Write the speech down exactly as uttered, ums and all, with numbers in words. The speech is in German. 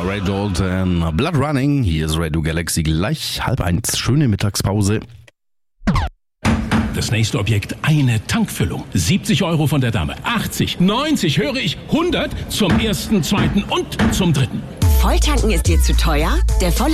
Ray Dalton, Blood Running. Hier ist Radio Galaxy gleich halb eins. Schöne Mittagspause. Das nächste Objekt, eine Tankfüllung. siebzig Euro von der Dame. achtzig, neunzig, höre ich, hundert zum ersten, zweiten und zum dritten. Volltanken ist dir zu teuer? Der volle